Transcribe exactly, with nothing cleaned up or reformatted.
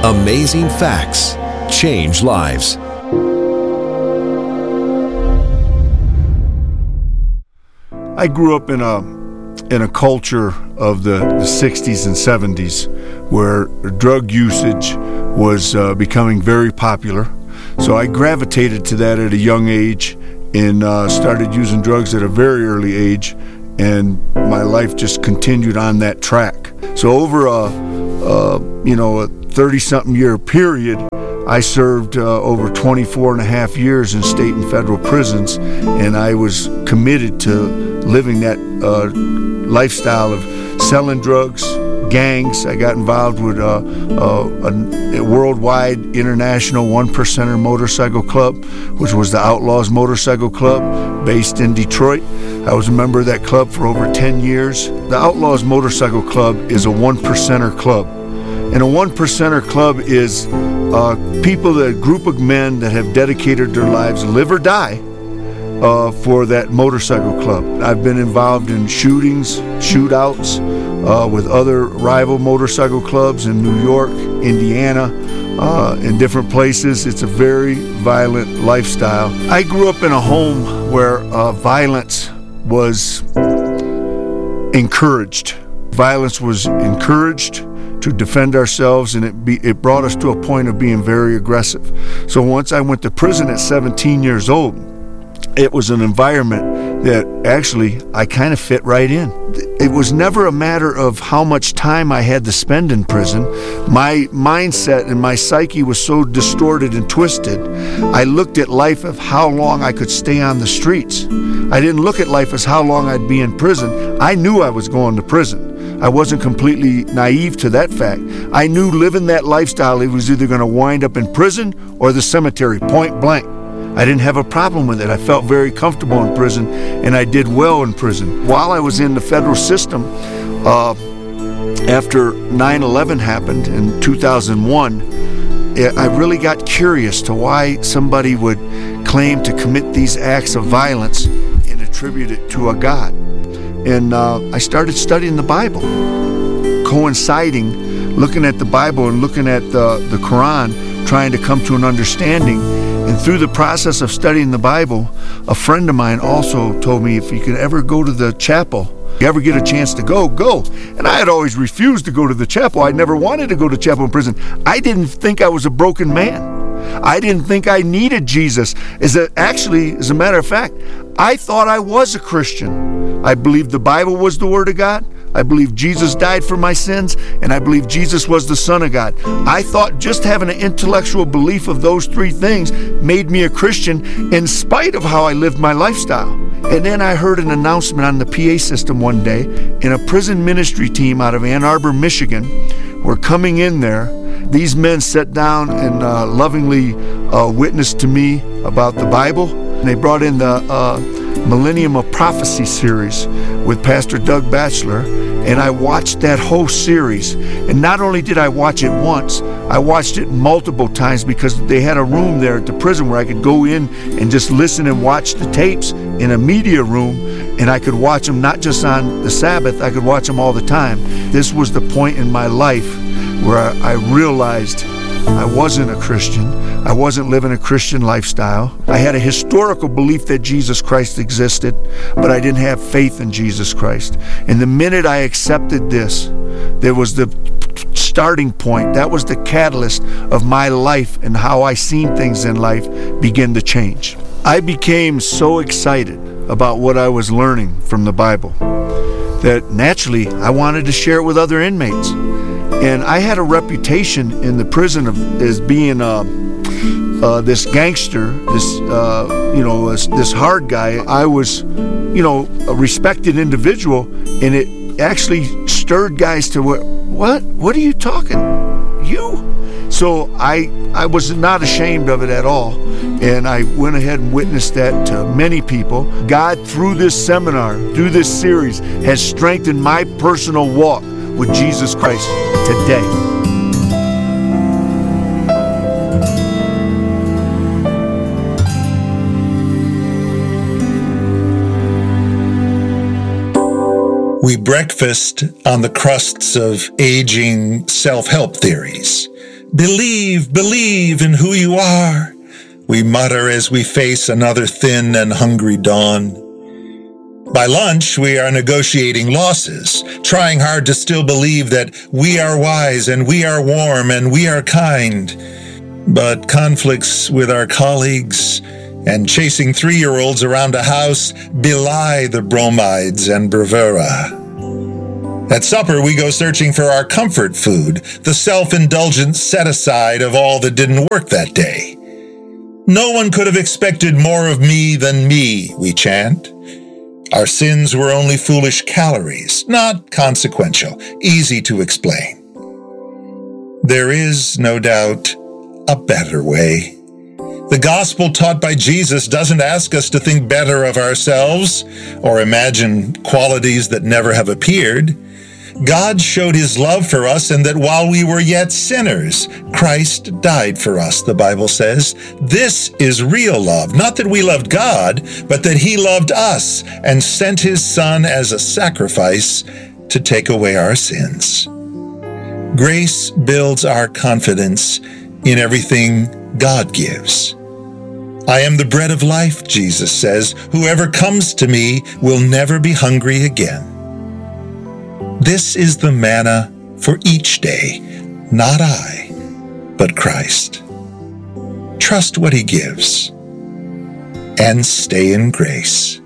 Amazing facts change lives. I grew up in a in a culture of the, the sixties and seventies where drug usage was uh, becoming very popular. So I gravitated to that at a young age and uh, started using drugs at a very early age, and my life just continued on that track. So over a, a you know a thirty-something year period, I served uh, over twenty-four and a half years in state and federal prisons, and I was committed to living that uh, lifestyle of selling drugs, gangs. I got involved with uh, uh, a, a worldwide international one percenter motorcycle club, which was the Outlaws Motorcycle Club, based in Detroit. I was a member of that club for over ten years. The Outlaws Motorcycle Club is a one percenter club. And a one percenter club is uh, people, that group of men that have dedicated their lives, live or die, uh, for that motorcycle club. I've been involved in shootings, shootouts uh, with other rival motorcycle clubs in New York, Indiana, uh, in different places. It's a very violent lifestyle. I grew up in a home where uh, violence was encouraged. Violence was encouraged to defend ourselves, and it be, it brought us to a point of being very aggressive. So once I went to prison at seventeen years old, it was an environment that actually I kind of fit right in. It was never a matter of how much time I had to spend in prison. My mindset and my psyche was so distorted and twisted. I looked at life of how long I could stay on the streets. I didn't look at life as how long I'd be in prison. I knew I was going to prison. I wasn't completely naive to that fact. I knew living that lifestyle, it was either going to wind up in prison or the cemetery, point blank. I didn't have a problem with it. I felt very comfortable in prison, and I did well in prison. While I was in the federal system, uh, after nine eleven happened in two thousand one, I really got curious to why somebody would claim to commit these acts of violence and attribute it to a God. And uh, I started studying the Bible, coinciding, looking at the Bible and looking at the, the Quran, trying to come to an understanding. And through the process of studying the Bible, a friend of mine also told me, if you could ever go to the chapel, if you ever get a chance to go, go. And I had always refused to go to the chapel. I never wanted to go to chapel in prison. I didn't think I was a broken man. I didn't think I needed Jesus. As a, actually, as a matter of fact, I thought I was a Christian. I believed the Bible was the Word of God. I believed Jesus died for my sins, and I believed Jesus was the Son of God. I thought just having an intellectual belief of those three things made me a Christian in spite of how I lived my lifestyle. And then I heard an announcement on the P A system one day, and a prison ministry team out of Ann Arbor, Michigan, were coming in there. These men sat down and uh, lovingly uh, witnessed to me about the Bible. And they brought in the uh, Millennium of Prophecy series with Pastor Doug Batchelor, and I watched that whole series. And not only did I watch it once, I watched it multiple times, because they had a room there at the prison where I could go in and just listen and watch the tapes in a media room, and I could watch them not just on the Sabbath, I could watch them all the time. This was the point in my life where I realized I wasn't a Christian. I wasn't living a Christian lifestyle. I had a historical belief that Jesus Christ existed, but I didn't have faith in Jesus Christ. And the minute I accepted this, there was the starting point. That was the catalyst of my life, and how I seen things in life begin to change. I became so excited about what I was learning from the Bible that naturally I wanted to share it with other inmates. And I had a reputation in the prison of as being uh, uh, this gangster, this uh, you know, this, this hard guy. I was, you know, a respected individual, and it actually stirred guys to what? What? What are you talking? You? So I I was not ashamed of it at all, and I went ahead and witnessed that to many people. God, through this seminar, through this series, has strengthened my personal walk with Jesus Christ today. We breakfast on the crusts of aging self-help theories. "Believe, believe in who you are," we mutter as we face another thin and hungry dawn. By lunch, we are negotiating losses, trying hard to still believe that we are wise and we are warm and we are kind. But conflicts with our colleagues and chasing three-year-olds around a house belie the bromides and bravura. At supper, we go searching for our comfort food, the self-indulgent set-aside of all that didn't work that day. "No one could have expected more of me than me," we chant. Our sins were only foolish calories, not consequential, easy to explain. There is, no doubt, a better way. The gospel taught by Jesus doesn't ask us to think better of ourselves or imagine qualities that never have appeared. God showed his love for us, and that while we were yet sinners, Christ died for us, the Bible says. This is real love, not that we loved God, but that he loved us and sent his Son as a sacrifice to take away our sins. Grace builds our confidence in everything God gives. "I am the bread of life," Jesus says. "Whoever comes to me will never be hungry again." This is the manna for each day, not I, but Christ. Trust what he gives and stay in grace.